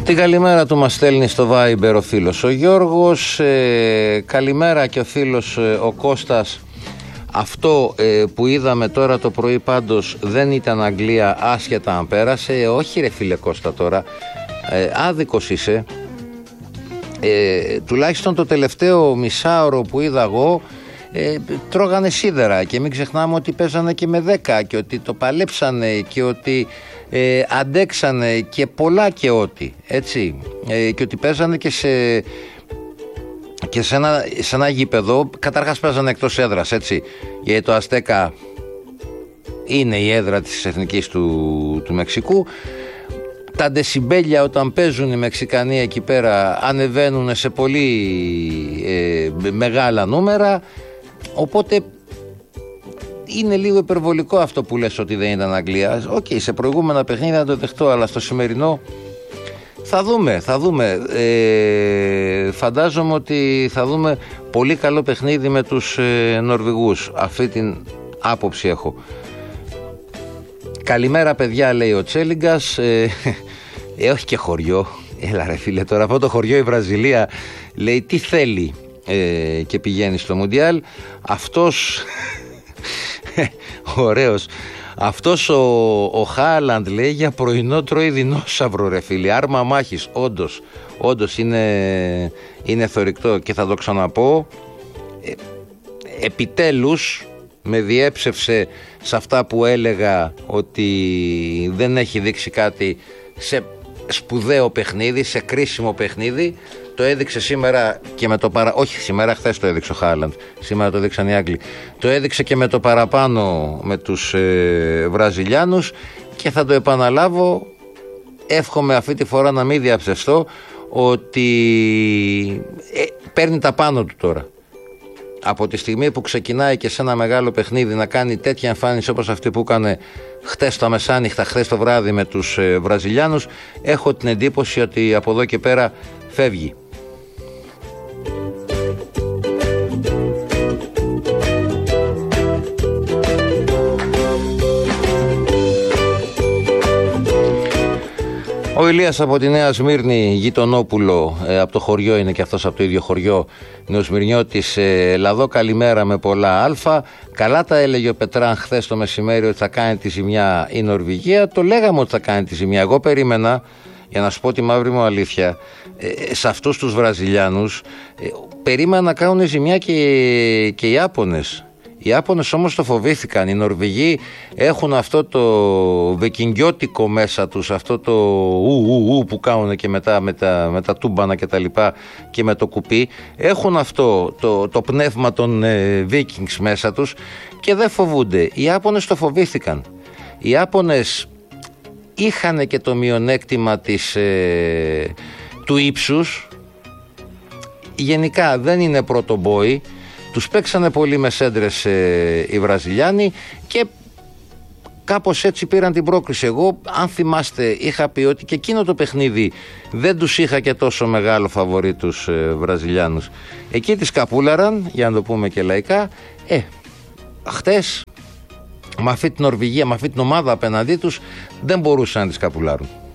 Την καλημέρα του μας στέλνει στο Viber ο φίλος ο Γιώργος. Καλημέρα και ο φίλος ο Κώστας. Αυτό που είδαμε τώρα το πρωί πάντως δεν ήταν Αγγλία, άσχετα αν πέρασε. Όχι ρε φίλε Κώστα τώρα, άδικος είσαι. Τουλάχιστον το τελευταίο μισάωρο που είδα εγώ τρώγανε σίδερα και μην ξεχνάμε ότι παίζανε και με 10 και ότι το παλέψανε και ότι αντέξανε και πολλά και ό,τι έτσι, και ότι παίζανε και σε ένα γήπεδο. Καταρχάς παίζανε εκτός έδρας έτσι, γιατί το Αστέκα είναι η έδρα της Εθνικής του Μεξικού. Τα ντεσιμπέλια όταν παίζουν οι Μεξικανοί εκεί πέρα ανεβαίνουν σε πολύ μεγάλα νούμερα, οπότε είναι λίγο υπερβολικό αυτό που λες ότι δεν ήταν Αγγλία. Οκ, σε προηγούμενα παιχνίδια να το δεχτώ, αλλά στο σημερινό θα δούμε. Φαντάζομαι ότι θα δούμε πολύ καλό παιχνίδι με τους Νορβηγούς. Αυτή την άποψη έχω. Καλημέρα παιδιά, λέει ο Τσέλιγκας. Όχι και χωριό. Έλα ρε φίλε τώρα, αυτό το χωριό η Βραζιλία λέει τι θέλει και πηγαίνει στο Μουντιάλ. Αυτός ωραίος, αυτός ο Χάλαντ λέει για πρωινό τρώει δεινόσαυρο ρε φίλε. Άρμα μάχης, όντως είναι θωρηκτό. Και θα το ξαναπώ, επιτέλους με διέψευσε σε αυτά που έλεγα ότι δεν έχει δείξει κάτι σε σπουδαίο παιχνίδι, σε κρίσιμο παιχνίδι. Το έδειξε σήμερα και με το όχι σήμερα, χθες το έδειξε ο Χάλαντ, σήμερα το έδειξαν οι Άγγλοι. Το έδειξε και με το παραπάνω με τους Βραζιλιάνους και θα το επαναλάβω. Εύχομαι αυτή τη φορά να μην διαψευστώ ότι παίρνει τα πάνω του τώρα. Από τη στιγμή που ξεκινάει και σε ένα μεγάλο παιχνίδι να κάνει τέτοια εμφάνιση όπως αυτή που έκανε χτες τα μεσάνυχτα, χτες το βράδυ με τους Βραζιλιάνους, έχω την εντύπωση ότι από εδώ και πέρα φεύγει. Ο Ηλίας από τη Νέα Σμύρνη, γειτονόπουλο, από το χωριό είναι και αυτός από το ίδιο χωριό, Νεοσμυρνιώτης. Λαδό καλημέρα με πολλά αλφα. Καλά τα έλεγε ο Πετράν χθες το μεσημέρι ότι θα κάνει τη ζημιά η Νορβηγία. Το λέγαμε ότι θα κάνει τη ζημιά. Εγώ περίμενα, για να σου πω τη μαύρη μου αλήθεια, σε αυτούς τους Βραζιλιάνους περίμενα να κάνουν ζημιά και οι Ιάπωνες. Οι Ιάπωνες όμως το φοβήθηκαν. Οι Νορβηγοί έχουν αυτό το βεκινγκιώτικο μέσα τους, αυτό το που κάνουν και μετά με τα τούμπανα και τα λοιπά και με το κουπί. Έχουν αυτό το πνεύμα των Vikings μέσα τους και δεν φοβούνται. Οι Ιάπωνες το φοβήθηκαν. Οι Ιάπωνες είχαν και το μειονέκτημα του ύψους. Γενικά δεν είναι πρώτο μπόι. Τους παίξανε πολύ με σέντρες οι Βραζιλιάνοι και κάπως έτσι πήραν την πρόκριση. Εγώ, αν θυμάστε, είχα πει ότι και εκείνο το παιχνίδι δεν τους είχα και τόσο μεγάλο φαβορί τους Βραζιλιάνους. Εκεί τις καπούλαραν, για να το πούμε και λαϊκά. Χτες, με αυτή την Νορβηγία, με αυτή την ομάδα απέναντί τους, δεν μπορούσαν να τις καπουλάρουν.